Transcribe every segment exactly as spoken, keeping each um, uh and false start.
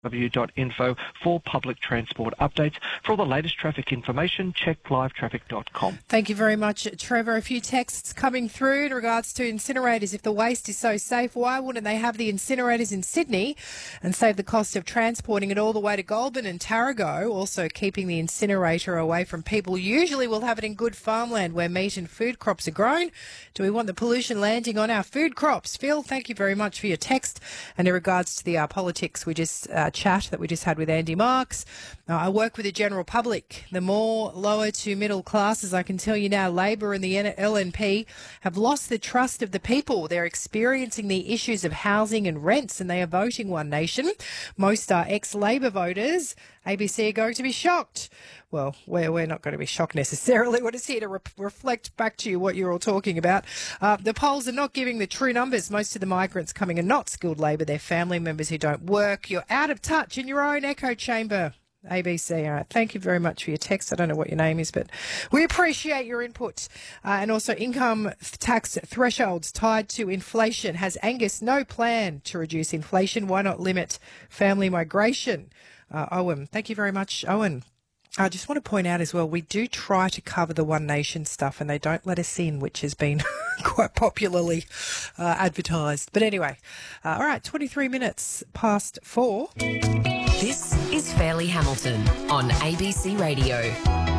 w dot info for public transport updates. For all the latest traffic information, check live traffic dot com. Thank you very much, Trevor. A few texts coming through in regards to incinerators. If the waste is so safe, why wouldn't they have the incinerators in Sydney and save the cost of transporting it all the way to Goulburn and Tarago? Also, keeping the incinerator away from people. Usually we'll have it in good farmland where meat and food crops are grown. Do we want the pollution landing on our food crops? Phil, thank you very much for your text. And in regards to the uh, politics we just uh, chat that we just had with Andy Marks, uh, I work with the general public. The more lower to middle classes, I can tell you now, Labor and the L N P have lost the trust of the people. They're experiencing the issues of housing and rents, and they are voting One Nation. Most are ex-Labor voters. A B C are going to be shocked. Well, we're, we're not going to be shocked necessarily. We're just here to re- reflect back to you what you're all talking about. Uh, the polls are not giving the true numbers. Most of the migrants coming are not skilled labour. They're family members who don't work. You're out of touch in your own echo chamber. A B C. All right. Thank you very much for your text. I don't know what your name is, but we appreciate your input. Uh, and also, income tax thresholds tied to inflation. Has Angus no plan to reduce inflation? Why not limit family migration? Uh, Owen, thank you very much, Owen. I just want to point out as well, we do try to cover the One Nation stuff and they don't let us in, which has been quite popularly uh, advertised. But anyway, uh, all right, twenty-three minutes past four. This is Fairleigh Hamilton on A B C Radio.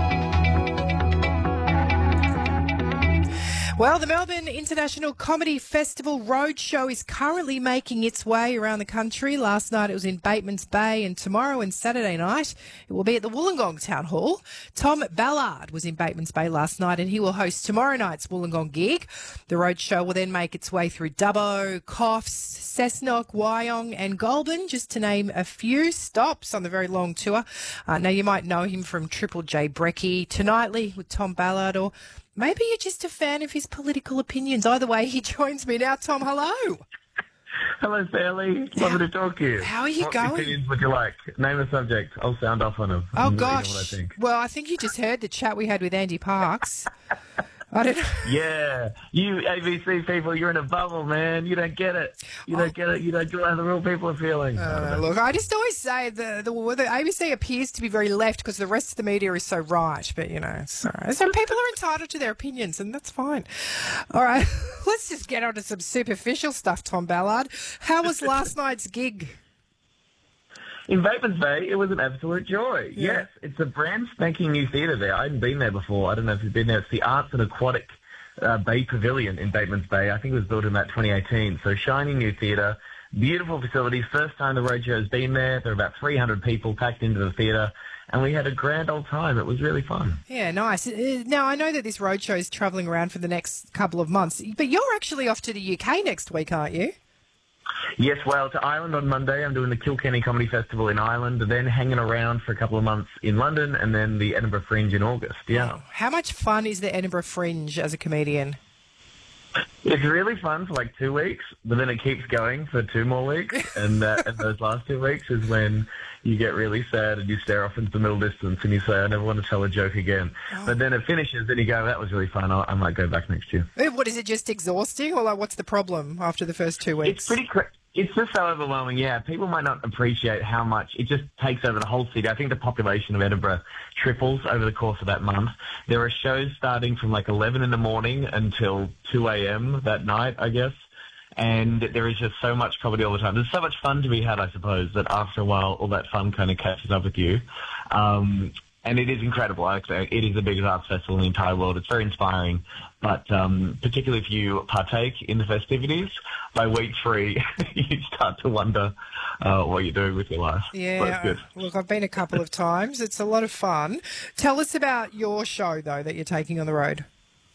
Well, the Melbourne International Comedy Festival Roadshow is currently making its way around the country. Last night it was in Batemans Bay, and tomorrow and Saturday night it will be at the Wollongong Town Hall. Tom Ballard was in Batemans Bay last night and he will host tomorrow night's Wollongong gig. The roadshow will then make its way through Dubbo, Coffs, Cessnock, Wyong and Goulburn, just to name a few stops on the very long tour. Uh, now, you might know him from Triple J Brecky, Tonightly with Tom Ballard, or maybe you're just a fan of his political opinions. Either way, he joins me now. Tom, hello. Hello, Fairleigh. Lovely to talk to you. How are you what going? What opinions would you like? Name a subject. I'll sound off on them. Oh, and gosh. What I think. Well, I think you just heard the chat we had with Andy Parks. I don't know. Yeah. You A B C people, you're in a bubble, man. You don't get it. You don't get it. You don't get how the real people are feeling. Uh, look, I just always say the, the the A B C appears to be very left because the rest of the media is so right. But, you know, it's all right. So people are entitled to their opinions, and that's fine. All right, let's just get on to some superficial stuff, Tom Ballard. How was last night's gig? In Batemans Bay, it was an absolute joy. Yeah. Yes, it's a brand spanking new theatre there. I hadn't been there before. I don't know if you've been there. It's the Arts and Aquatic uh, Bay Pavilion in Batemans Bay. I think it was built in about twenty eighteen. So shiny new theatre, beautiful facilities. First time the roadshow has been there. There were about three hundred people packed into the theatre, and we had a grand old time. It was really fun. Yeah, nice. Uh, Now, I know that this roadshow is travelling around for the next couple of months, but you're actually off to the U K next week, aren't you? Yes, well, to Ireland on Monday. I'm doing the Kilkenny Comedy Festival in Ireland, then hanging around for a couple of months in London, and then the Edinburgh Fringe in August, yeah. How much fun is the Edinburgh Fringe as a comedian? It's really fun for like two weeks, but then it keeps going for two more weeks, and, uh, and those last two weeks is when you get really sad and you stare off into the middle distance and you say, I never want to tell a joke again. Oh. But then it finishes and you go, that was really fun, I, I might go back next year. What, is it just exhausting, or like, what's the problem after the first two weeks? It's pretty cra- It's just so overwhelming, yeah. People might not appreciate how much it just takes over the whole city. I think the population of Edinburgh triples over the course of that month. There are shows starting from like eleven in the morning until two a.m. that night, I guess. And there is just so much comedy all the time. There's so much fun to be had, I suppose, that after a while, all that fun kind of catches up with you. Um, and it is incredible. Actually, it is the biggest arts festival in the entire world. It's very inspiring. But um, particularly if you partake in the festivities, by week three, you start to wonder uh, what you're doing with your life. Yeah, but it's good. Look, I've been a couple of times. It's a lot of fun. Tell us about your show, though, that you're taking on the road.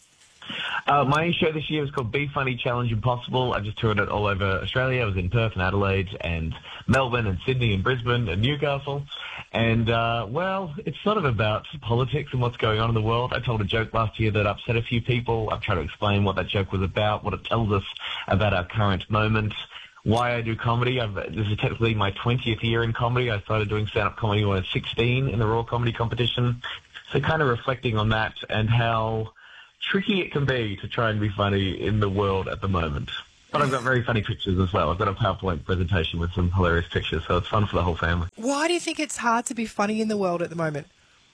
Uh, my show this year was called Be Funny Challenge Impossible. I just toured it all over Australia. I was in Perth and Adelaide and Melbourne and Sydney and Brisbane and Newcastle. And, uh, well, it's sort of about politics and what's going on in the world. I told a joke last year that upset a few people. I've tried to explain what that joke was about, what it tells us about our current moment, why I do comedy. I've, this is technically my twentieth year in comedy. I started doing stand-up comedy when I was sixteen in the Raw Comedy Competition. So kind of reflecting on that and how tricky it can be to try and be funny in the world at the moment. But I've got very funny pictures as well. I've got a PowerPoint presentation with some hilarious pictures, so it's fun for the whole family. Why do you think it's hard to be funny in the world at the moment?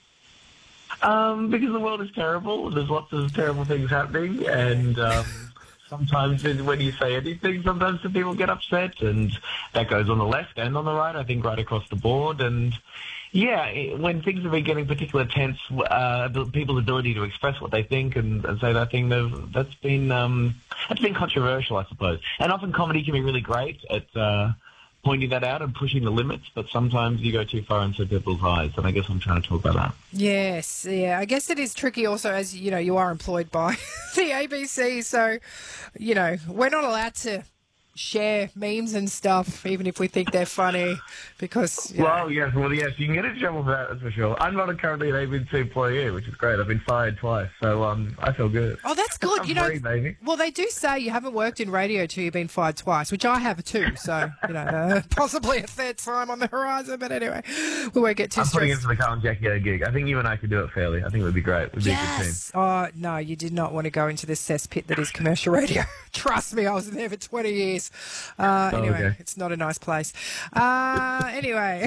Um, because the world is terrible. There's lots of terrible things happening, and um, sometimes when you say anything, sometimes the people get upset, and that goes on the left and on the right, I think right across the board. And yeah, it, when things have been getting particularly tense, uh, people's ability to express what they think and, and say that thing, that's been um, that's been controversial, I suppose. And often comedy can be really great at uh, pointing that out and pushing the limits, but sometimes you go too far into people's eyes, and I guess I'm trying to talk about that. Yes, yeah. I guess it is tricky also, as you know, you are employed by the A B C, so, you know, we're not allowed to share memes and stuff, even if we think they're funny, because... You well, know. yes, well, yes, you can get in trouble for that, that's for sure. I'm not currently an A B C employee, which is great. I've been fired twice, so um, I feel good. Oh, that's good. I'm you know, free, baby. Well, they do say you haven't worked in radio till you've been fired twice, which I have too, so, you know, uh, possibly a third time on the horizon, but anyway, we won't get too I'm stressed. putting in for the Carl and Jackie O gig. I think you and I could do it fairly. I think it would be great. We'd be a good team. Yes. Oh, no, you did not want to go into the cesspit that is commercial radio. Trust me, I was there for twenty years. Uh, Oh, anyway, okay. it's not a nice place. Uh, anyway,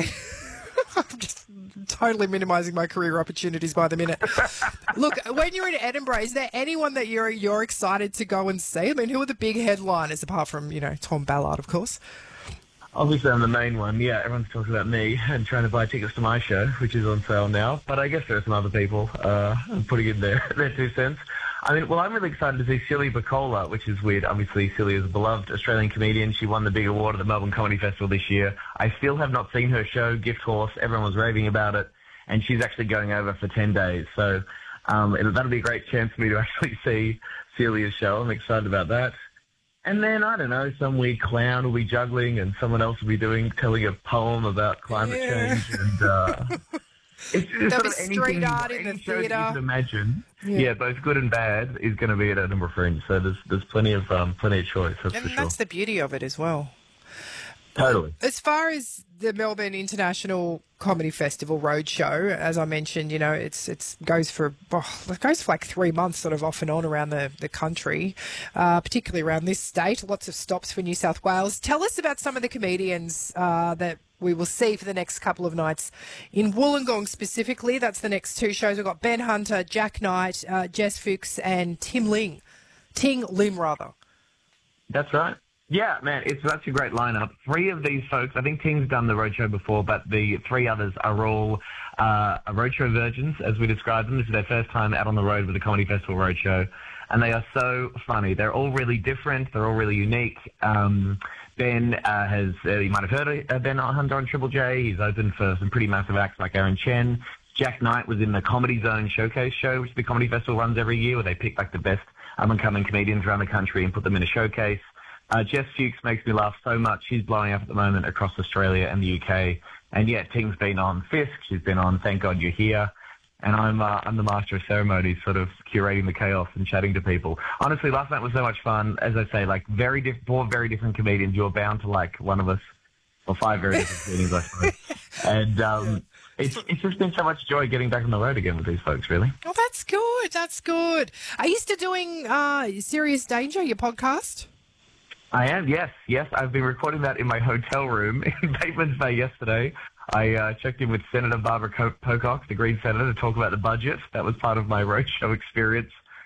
I'm just totally minimising my career opportunities by the minute. Look, when you're in Edinburgh, is there anyone that you're you're excited to go and see? I mean, who are the big headliners, apart from, you know, Tom Ballard, of course? Obviously, I'm the main one. Yeah, everyone's talking about me and trying to buy tickets to my show, which is on sale now. But I guess there are some other people uh, putting in their, their two cents. I mean, well, I'm really excited to see Celia Paccola, which is weird. Obviously, Celia is a beloved Australian comedian. She won the big award at the Melbourne Comedy Festival this year. I still have not seen her show, Gift Horse. Everyone was raving about it, and she's actually going over for ten days. So um, it'll, that'll be a great chance for me to actually see Celia's show. I'm excited about that. And then, I don't know, some weird clown will be juggling and someone else will be doing telling a poem about climate Yeah. change. And uh, it's just There'll sort be of street anything, art in any the show that you theatre. can imagine. Yeah. Yeah. both good and bad is going to be at Edinburgh Fringe. So there's there's plenty of um, plenty of choice. That's And for sure. that's the beauty of it as well. Totally. As far as the Melbourne International Comedy Festival Roadshow, as I mentioned, you know, it's it's goes for oh, it goes for like three months, sort of off and on around the the country, uh, particularly around this state. Lots of stops for New South Wales. Tell us about some of the comedians uh, that we will see for the next couple of nights in Wollongong specifically. That's the next two shows. We've got Ben Hunter, Jack Knight, uh, Jess Fuchs, and Tim Ling, Ting Lim rather. That's right. Yeah, man, it's such a great lineup. Three of these folks, I think Ting's done the roadshow before, but the three others are all uh, roadshow virgins, as we describe them. This is their first time out on the road with the Comedy Festival Roadshow, and they are so funny. They're all really different. They're all really unique. Um, Ben uh, has, uh, you might have heard of Ben Hunter on Triple J. He's opened for some pretty massive acts like Aaron Chen. Jack Knight was in the Comedy Zone Showcase show, which the Comedy Festival runs every year, where they pick like the best up-and-coming comedians around the country and put them in a showcase. Uh, Jess Fuchs makes me laugh so much. She's blowing up at the moment across Australia and the U K. And yeah, Ting's been on Fisk. She's been on Thank God You're Here. And I'm uh, I'm the master of ceremonies, sort of curating the chaos and chatting to people. Honestly, last night was so much fun. As I say, like very diff- four very different comedians. You're bound to like one of us, or five very different comedians, I suppose. And um, it's it's just been so much joy getting back on the road again with these folks, really. Oh, that's good. That's good. Are you still doing uh, Serious Danger, your podcast? I am, yes, yes. I've been recording that in my hotel room in Batemans Bay yesterday. I uh, checked in with Senator Barbara Co- Pocock, the Green Senator, to talk about the budget. That was part of my roadshow experience.